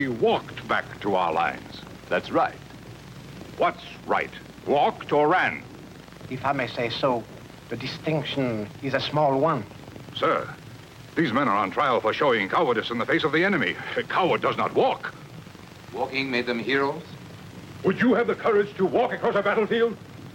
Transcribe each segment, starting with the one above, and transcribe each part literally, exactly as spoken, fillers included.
We walked back to our lines. That's right. What's right? Walked or ran? If I may say so, the distinction is a small one. Sir, these men are on trial for showing cowardice in the face of the enemy. A coward does not walk. Walking made them heroes? Would you have the courage to walk across a battlefield?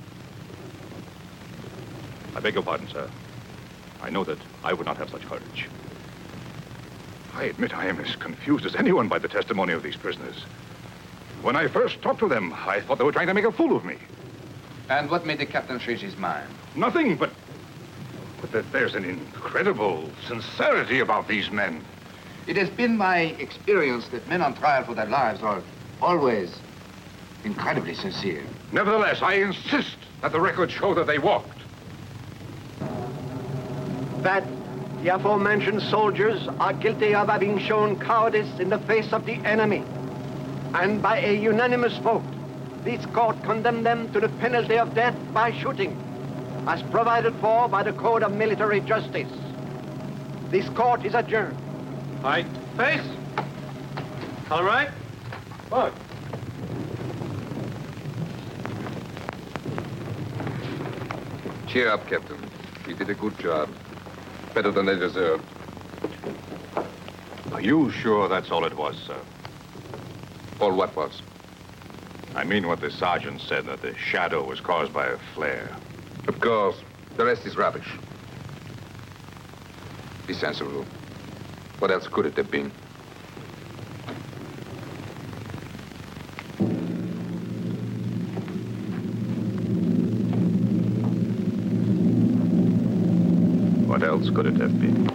I beg your pardon, sir. I know that I would not have such courage. I admit I am as confused as anyone by the testimony of these prisoners. When I first talked to them, I thought they were trying to make a fool of me. And what made the captain change his mind? Nothing, but... but that there's an incredible sincerity about these men. It has been my experience that men on trial for their lives are always incredibly sincere. Nevertheless, I insist that the records show that they walked. That the aforementioned soldiers are guilty of having shown cowardice in the face of the enemy. And by a unanimous vote, this court condemned them to the penalty of death by shooting, as provided for by the Code of Military Justice. This court is adjourned. Right. Face. All right. Look. Cheer up, Captain. We did a good job. Better than they deserved. Are you sure that's all it was, sir? All what was? I mean what the sergeant said, that the shadow was caused by a flare. Of course. The rest is rubbish. Be sensible. What else could it have been? What else could it have been?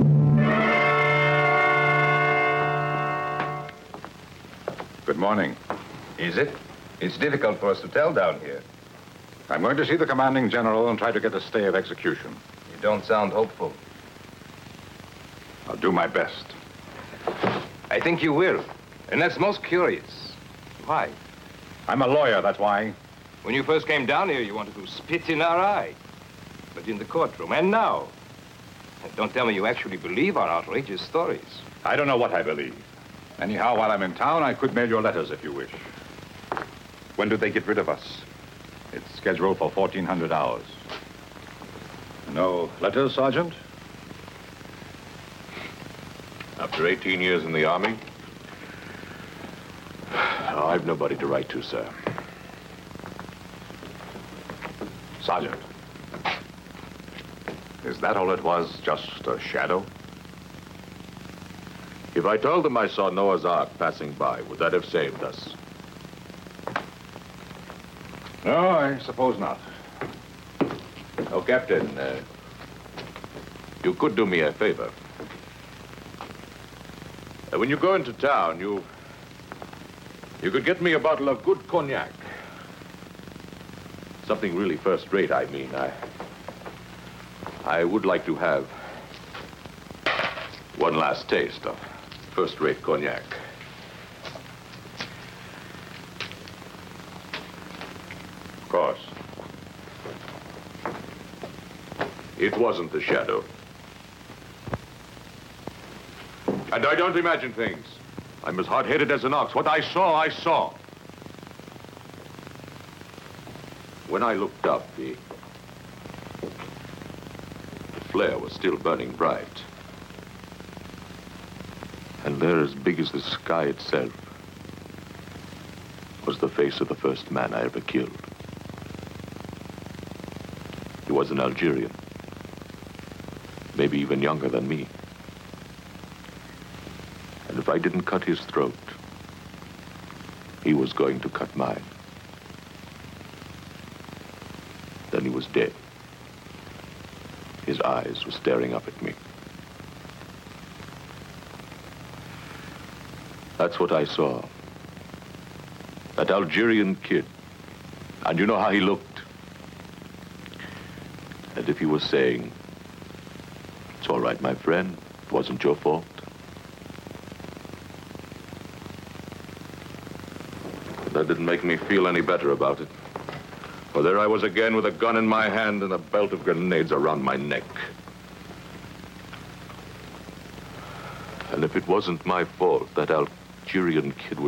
Good morning. Is it? It's difficult for us to tell down here. I'm going to see the commanding general and try to get a stay of execution. You don't sound hopeful. I'll do my best. I think you will. And that's most curious. Why? I'm a lawyer, that's why. When you first came down here, you wanted to spit in our eye. But in the courtroom, and now. Don't tell me you actually believe our outrageous stories. I don't know what I believe. Anyhow, while I'm in town, I could mail your letters if you wish. When do they get rid of us? It's scheduled for fourteen hundred hours. No letters, Sergeant? After eighteen years in the Army? Oh, I've nobody to write to, sir. Sergeant. Is that all it was? Just a shadow? If I told them I saw Noah's Ark passing by, would that have saved us? No, I suppose not. Oh, Captain, uh, you could do me a favor. Uh, when you go into town, you... you could get me a bottle of good cognac. Something really first-rate, I mean. I... I would like to have one last taste of first-rate cognac. Of course. It wasn't the shadow. And I don't imagine things. I'm as hard-headed as an ox. What I saw, I saw. When I looked up, the... the flare was still burning bright. And there, as big as the sky itself, was the face of the first man I ever killed. He was an Algerian, maybe even younger than me. And if I didn't cut his throat, he was going to cut mine. Then he was dead. His eyes were staring up at me. That's what I saw. That Algerian kid. And you know how he looked? As if he was saying, "It's all right, my friend. It wasn't your fault." That didn't make me feel any better about it. For there I was again with a gun in my hand and a belt of grenades around my neck. And if it wasn't my fault, that Algerian kid was